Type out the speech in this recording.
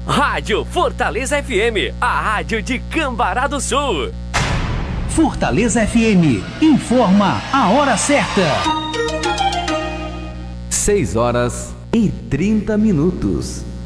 Rádio Fortaleza FM, a rádio de Cambará do Sul. Fortaleza FM informa a hora certa. 6 horas e 30 minutos.